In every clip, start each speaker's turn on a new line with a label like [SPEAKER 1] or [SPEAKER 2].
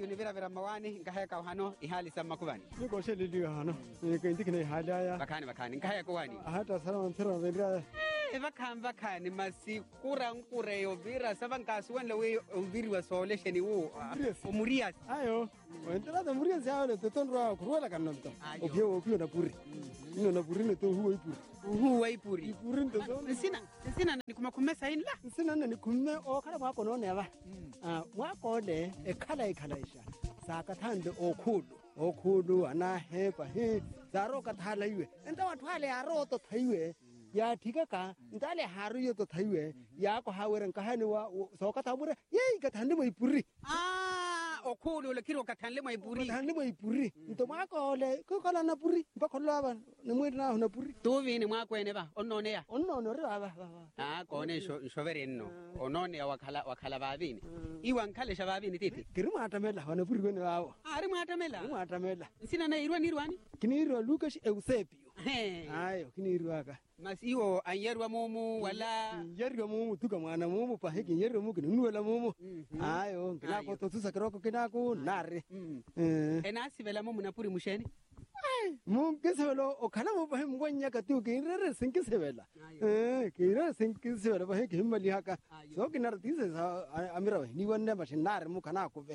[SPEAKER 1] radio ni vera mawani ngahaya ka hano ihali sama kubani
[SPEAKER 2] niko sheli hano ngendi kine halaya
[SPEAKER 1] bakani ngahaya kwani
[SPEAKER 2] hata sana mpira vendra
[SPEAKER 1] vakani masikura nkureyo vira savankasu wanle we uviri wa solesheni wo umurias
[SPEAKER 2] ayo wendra da murias yawe totondwa kurola kanonto opio na puri ino na puri ne to huwa ipuri ndo
[SPEAKER 1] sina ni kumakumesa inla
[SPEAKER 2] sina ni kumme o kala mwako no neva mwako de ekhala saka thande okhudu ana hepa he zaro ka thala iwe enta wathu ale aro to thaiwe ya thika ka ntale haru yo to thaiwe ya ko hawere nkahani wa soka thabure yei ka thande mo ipuri
[SPEAKER 1] okhudu le kiro ka thanle mo
[SPEAKER 2] ipuri nto mwako le ko kala na puri ba kholla ba ne mwedi na na puri
[SPEAKER 1] to vini mwako ene ba onone ya
[SPEAKER 2] onone re ba
[SPEAKER 1] kone shovere nno onone ya wakhala babini iwa nkhale shababini titi
[SPEAKER 2] kirima atamela wana puri kwene wawo
[SPEAKER 1] ari mwatamela sina na irwani
[SPEAKER 2] kinirwa Lucas Eusebio ayo kinirwa ka
[SPEAKER 1] mas iwo anyerwa mumu wala
[SPEAKER 2] yerwa mumu tuka mwana mumu pa heki yerwa mumu kinuwela mumu ayo kinako to tusa kiroko kinako nare
[SPEAKER 1] enasi vela mumu na puri musheni
[SPEAKER 2] Munkisevelo okhala mo bahe mngwanya ka tu kirere sinkisevela kirere sinkisevela bahe kimali haka so kinar tise amira ni wanne ba shinare mukana kuve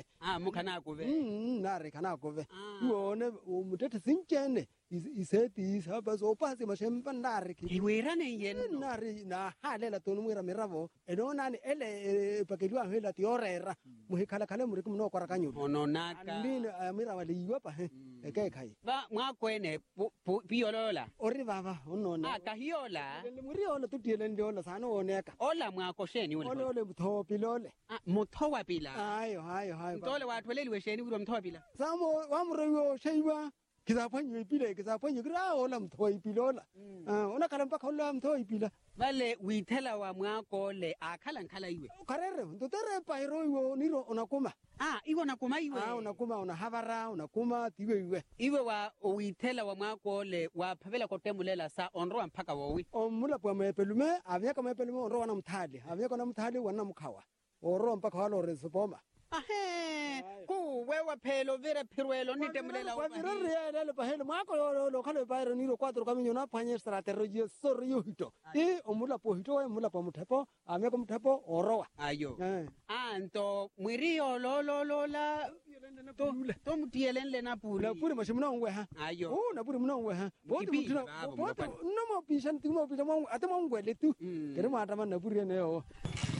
[SPEAKER 2] nare kana kuve uone umutete sinkene iseti saba so pasi mashempa nare ki
[SPEAKER 1] iwerane yen
[SPEAKER 2] nare na halela tonu mwira miravo enona ni ele pakedwa hela tiorera muhikala kale muri kumno kwara kanyu
[SPEAKER 1] ononaka
[SPEAKER 2] ndine amira wali yiwa pa eke kai
[SPEAKER 1] ba mwakwene piolola
[SPEAKER 2] ori baba onona
[SPEAKER 1] kahiola
[SPEAKER 2] muri ola tutiele ndiola sana oneka
[SPEAKER 1] ola mwako sheni
[SPEAKER 2] ole mutho pilole
[SPEAKER 1] mutho wa pila
[SPEAKER 2] ayo
[SPEAKER 1] ntole watweleli wesheni uro mtho pila
[SPEAKER 2] samo wamreyo sheiwa kizapanyo ipile kira ola mtho ipilola ona kala mpaka ola mtho ipila
[SPEAKER 1] vale withela wa mwako le akhala iwe
[SPEAKER 2] karere ndotere pairo iwo niro onakuma
[SPEAKER 1] iwe nakuma iwe
[SPEAKER 2] unakuma unahavara unakuma tiwe
[SPEAKER 1] iwe wa withela wa mwako le wa phavela kotemulela sa onro mpaka wowi
[SPEAKER 2] omula pwa mepelume avyaka mepelume onro wana mthali avyaka na mthali wana mkhawa oro mpaka walo resopoma
[SPEAKER 1] wewa phelo vere phirwelo nitemulela
[SPEAKER 2] wa vire le pahelo mwako lo khale pairo niro 4 kaminyo na phanye strategy sorry yo hito omula po hito omula po muthepo ameko muthepo orowa
[SPEAKER 1] ayo anto mwirio la to mutielele na puri
[SPEAKER 2] mashimuna ngwe ha
[SPEAKER 1] ayo
[SPEAKER 2] na puri munongwe ha bote no mo pishan timo pishan mo atamo ngwe le tu kere mata man na puri ne